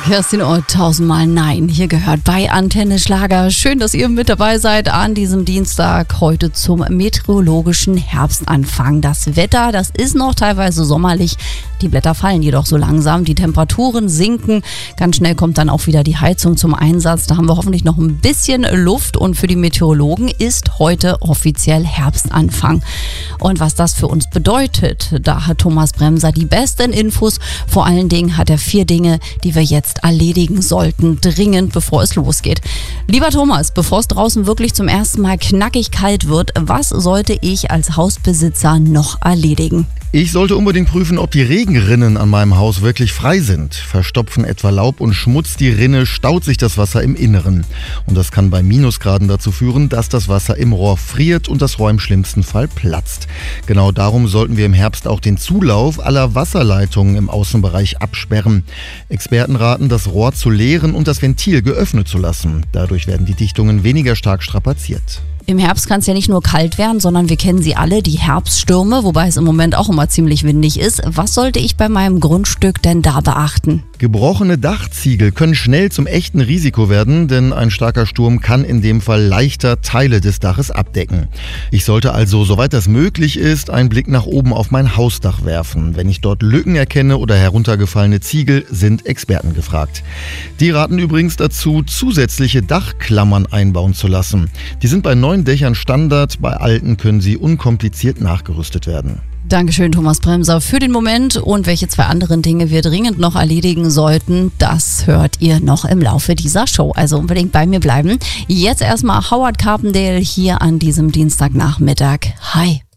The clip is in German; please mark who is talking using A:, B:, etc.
A: Kerstin Ott, tausendmal Nein. Hier gehört bei Antenne Schlager. Schön, dass ihr mit dabei seid an diesem Dienstag, heute zum meteorologischen Herbstanfang. Das Wetter, das ist noch teilweise sommerlich. Die Blätter fallen jedoch so langsam, die Temperaturen sinken. Ganz schnell kommt dann auch wieder die Heizung zum Einsatz. Da haben wir hoffentlich noch ein bisschen Luft und für die Meteorologen ist heute offiziell Herbstanfang. Und was das für uns bedeutet, da hat Thomas Bremser die besten Infos. Vor allen Dingen hat er 4 Dinge, die wir jetzt erledigen sollten, dringend, bevor es losgeht. Lieber Thomas, bevor es draußen wirklich zum ersten Mal knackig kalt wird, was sollte ich als Hausbesitzer noch erledigen?
B: Ich sollte unbedingt prüfen, ob die Regenrinnen an meinem Haus wirklich frei sind. Verstopfen etwa Laub und Schmutz die Rinne, staut sich das Wasser im Inneren. Und das kann bei Minusgraden dazu führen, dass das Wasser im Rohr friert und das Rohr im schlimmsten Fall platzt. Genau darum sollten wir im Herbst auch den Zulauf aller Wasserleitungen im Außenbereich absperren. Experten raten, das Rohr zu leeren und das Ventil geöffnet zu lassen. Dadurch werden die Dichtungen weniger stark strapaziert.
A: Im Herbst kann es ja nicht nur kalt werden, sondern wir kennen sie alle, die Herbststürme, wobei es im Moment auch immer ziemlich windig ist. Was sollte ich bei meinem Grundstück denn da beachten?
B: Gebrochene Dachziegel können schnell zum echten Risiko werden, denn ein starker Sturm kann in dem Fall leichter Teile des Daches abdecken. Ich sollte also, soweit das möglich ist, einen Blick nach oben auf mein Hausdach werfen. Wenn ich dort Lücken erkenne oder heruntergefallene Ziegel, sind Experten gefragt. Die raten übrigens dazu, zusätzliche Dachklammern einbauen zu lassen. Die sind bei neuen Dächern Standard, bei alten können sie unkompliziert nachgerüstet werden.
A: Dankeschön, Thomas Bremser, für den Moment. Und welche 2 anderen Dinge wir dringend noch erledigen sollten, das hört ihr noch im Laufe dieser Show. Also unbedingt bei mir bleiben. Jetzt erstmal Howard Carpendale hier an diesem Dienstagnachmittag. Hi.